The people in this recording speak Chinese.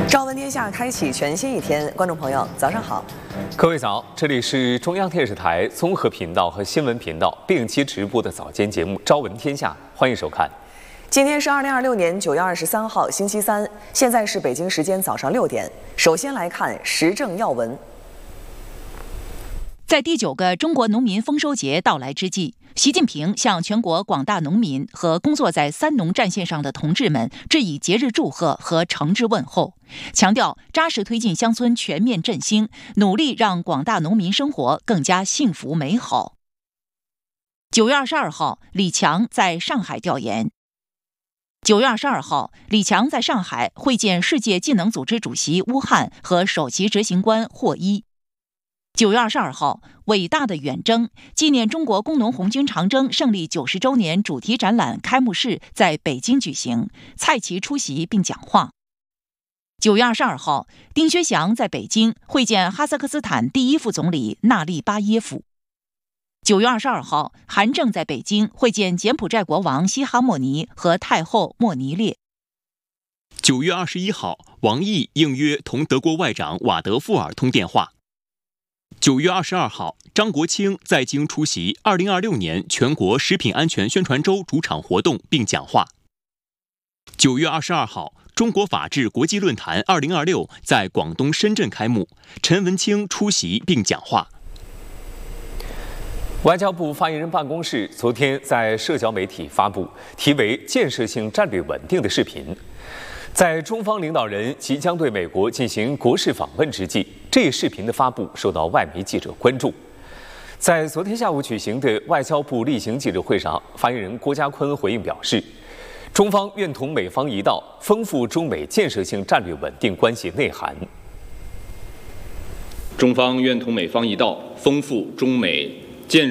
朝闻天下开启全新一天，观众朋友，早上好， 各位早，这里是中央电视台综合频道和新闻频道并期直播的早间节目《朝闻天下》，欢迎收看。 今天是2026年9月23号，星期三，现在是北京时间早上6点。首先来看时政要闻。 在第9个中国农民丰收节到来之际，习近平向全国广大农民和工作在三农战线上的同志们致以节日祝贺和诚挚问候，强调扎实推进乡村全面振兴，努力让广大农民生活更加幸福美好。9月22号，李强在上海调研。9月22号，李强在上海会见世界技能组织主席乌汉和首席执行官霍伊。9月22号，伟大的远征纪念中国工农红军长征胜利90周年主题展览开幕式在北京举行，蔡奇出席并讲话。9月22号，丁薛祥在北京会见哈萨克斯坦第1副总理纳利巴耶夫。9月22号，韩正在北京会见柬埔寨国王西哈莫尼和太后莫尼列。 9月21号，王毅应约同德国外长瓦德富尔通电话。9月22号，张国清在京出席2026年全国食品安全宣传周主场活动并讲话。9月22号，中国法治国际论坛2026在广东深圳开幕，陈文清出席并讲话。 外交部发言人办公室昨天在社交媒体发布题为“建设性战略稳定”的视频。在中方领导人即将对美国进行国事访问之际，这一视频的发布受到外媒记者关注。在昨天下午举行的外交部例行记者会上，发言人郭家坤回应表示，中方愿同美方一道，丰富中美建设性战略稳定关系内涵。 中方愿同美方一道，丰富中美